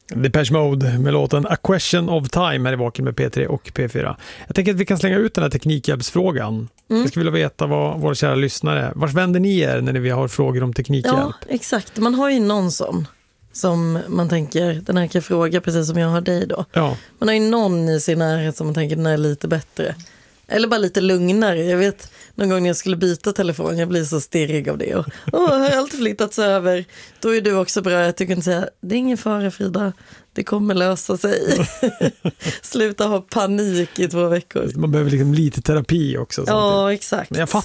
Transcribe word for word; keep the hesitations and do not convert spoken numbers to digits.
Depeche Mode med låten A Question of Time här i Vaken med P tre och P fyra. Jag tänker att vi kan slänga ut den här teknikhjälpsfrågan. Mm. Jag skulle vilja veta vad våra kära lyssnare, vars vänder ni er när vi har frågor om teknikhjälp? Ja, exakt. Man har ju någon sån som man tänker, den här kan fråga precis som jag har dig då. Ja. Man har ju någon i sin närhet som man tänker den är lite bättre. Eller bara lite lugnare. Jag vet, någon gång när jag skulle byta telefon, jag blir så stirrig av det. Och, åh, har allt flyttats över. Då är du också bra att du kan säga, det är ingen fara Frida, det kommer lösa sig. Sluta ha panik i två veckor. Man behöver liksom lite terapi också. Ja, exakt. Men jag fattar